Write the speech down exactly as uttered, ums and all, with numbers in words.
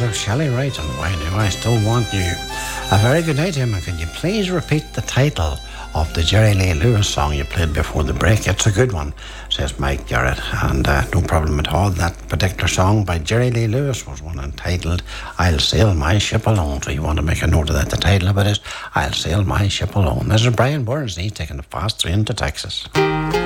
of Shelley Wright and Why Do I Still Want You. A very good night, Emma. Can you please repeat the title of the Jerry Lee Lewis song you played before the break? It's a good one, says Mike Garrett, and uh, no problem at all. That particular song by Jerry Lee Lewis was one entitled I'll Sail My Ship Alone. So you want to make a note of that. The title of it is I'll Sail My Ship Alone. This is Brian Burns, and he's taking the fast train to Texas.